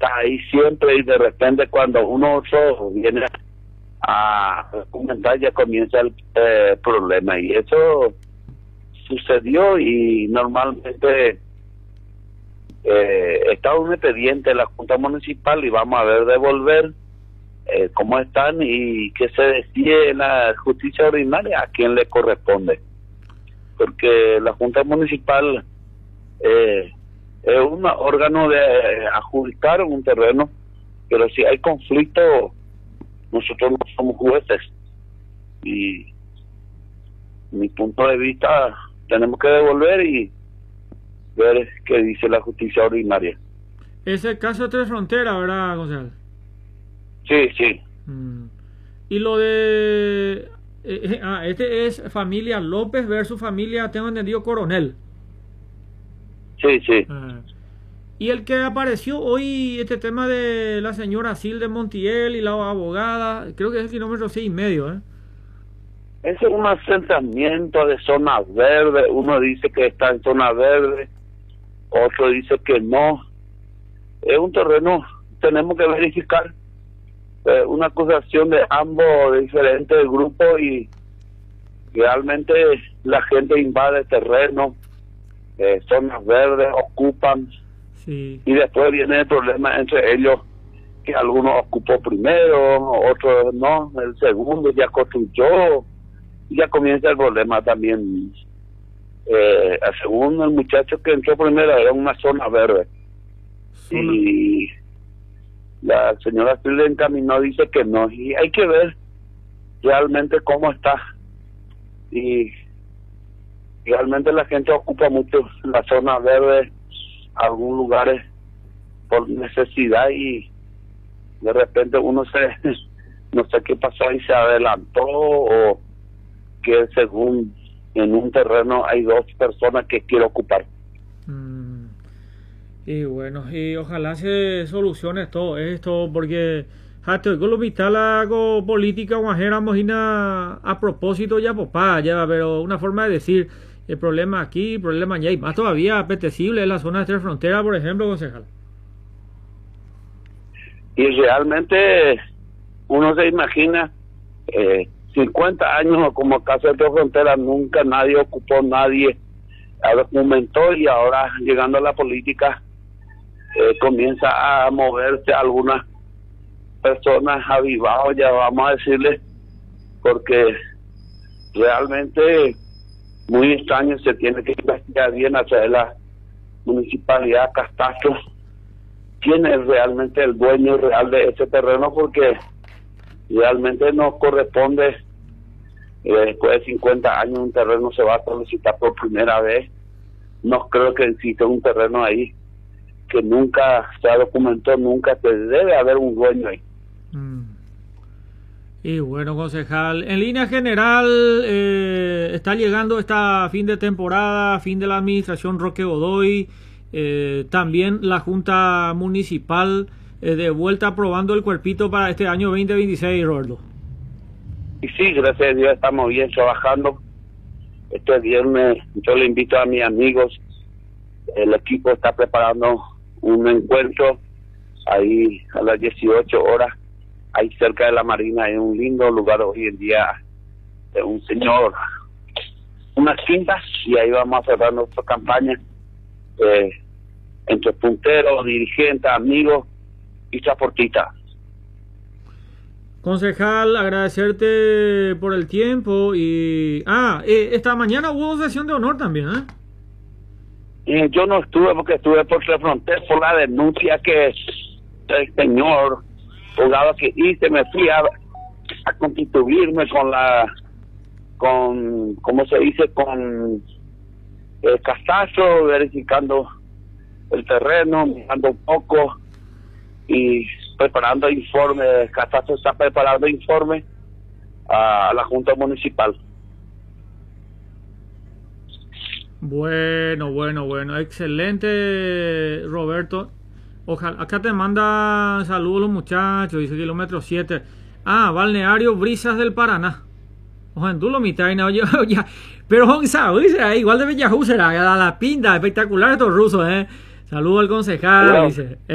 está ahí siempre y de repente cuando uno otro viene a comentar ya comienza el problema, y eso sucedió. Y normalmente está un expediente en la Junta Municipal y vamos a ver devolver cómo están y que se decide en la justicia ordinaria a quién le corresponde, porque la Junta Municipal es un órgano de adjudicar un terreno, pero si hay conflicto nosotros no somos jueces, y mi punto de vista tenemos que devolver y ver qué dice la justicia ordinaria. Es el caso de Tres Fronteras, ¿verdad, Gonzalo? Sí, sí. Y lo de este es familia López versus familia, tengo entendido, Coronel. Sí, sí. Y el que apareció hoy, este tema de la señora Silde Montiel y la abogada, creo que es el kilómetro 6,5, ¿eh? Ese es un asentamiento de zona verde. Uno dice que está en zona verde, otro dice que no. Es un terreno, tenemos que verificar. Una acusación de ambos, de diferentes grupos, y realmente la gente invade terreno, zonas verdes, ocupan. Sí. Y después viene el problema entre ellos, que algunos ocupó primero, otros no, el segundo ya construyó, y ya comienza el problema también. Según el muchacho que entró primero, era una zona verde. Y la señora Silvia encaminó, dice que no, y hay que ver realmente cómo está. Y realmente la gente ocupa mucho la zona verde, algunos lugares por necesidad, y de repente uno no sé qué pasó y se adelantó, o que según en un terreno hay dos personas que quiere ocupar. Y bueno, y ojalá se solucione todo esto, porque hasta con lo la política guajera mojina a propósito ya papá, ya, pero una forma de decir el problema aquí, el problema allá, y más todavía apetecible en la zona de Tres Fronteras, por ejemplo, concejal. Y realmente uno se imagina 50 años como caso de Tres Fronteras, nunca nadie ocupó, nadie documentó, y ahora llegando a la política comienza a moverse algunas personas avivados, ya vamos a decirle, porque realmente muy extraño. Se tiene que investigar bien hacia la municipalidad, catastro, quién es realmente el dueño real de ese terreno, porque realmente no corresponde. Después de 50 años un terreno se va a solicitar por primera vez. No creo que exista un terreno ahí que nunca se documentó, nunca se debe haber un dueño ahí. Y bueno, concejal, en línea general está llegando esta fin de temporada, fin de la administración Roque Godoy, también la Junta Municipal de vuelta aprobando el cuerpito para este año 2026, Roberto. Y sí, gracias a Dios estamos bien trabajando. Este viernes yo le invito a mis amigos, el equipo está preparando un encuentro ahí a las 18 horas, ahí cerca de la Marina. Hay un lindo lugar hoy en día de un señor, unas quintas, y ahí vamos a cerrar nuestra campaña entre punteros, dirigentes, amigos y transportistas. Concejal, agradecerte por el tiempo y... esta mañana hubo sesión de honor también, Yo no estuve porque estuve por Tres Fronteras por la denuncia que el señor juzgado que hice. Me fui a constituirme con ¿cómo se dice? Con el catastro, verificando el terreno, mirando un poco y preparando informe. El catastro está preparando informe a la Junta Municipal. Bueno, excelente, Roberto. Ojalá, acá te manda saludos los muchachos, dice kilómetro 7. Balneario Brisas del Paraná. Ojalá tú lo mitad, oye, pero igual de Bellahu será, la pinta espectacular estos rusos, Saludos al concejal, dice.